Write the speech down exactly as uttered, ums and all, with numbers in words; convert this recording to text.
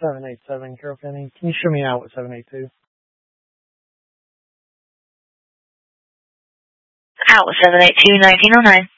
seven eight seven, Carroll County. Can you show me out with seven eight two? Out with seven eight two, nineteen oh nine.